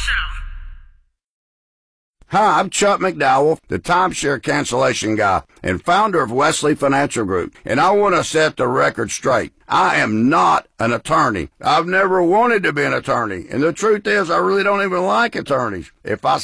Hi, I'm Chuck McDowell, the timeshare cancellation guy and founder of Wesley Financial Group, and I want to set the record straight. I am not an attorney. I've never wanted to be an attorney, and the truth is I really don't even like attorneys. If I